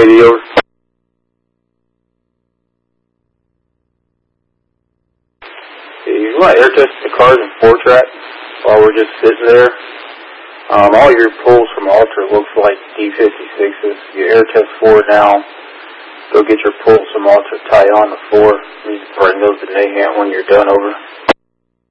80 over. You want to air test the cars in 4-track while we're just sitting there. All your pulls from Ultra looks like D56s. You air test 4 now. Go get your pulls from Ultra, tie on the 4. You bring those to Nahant when you're done over.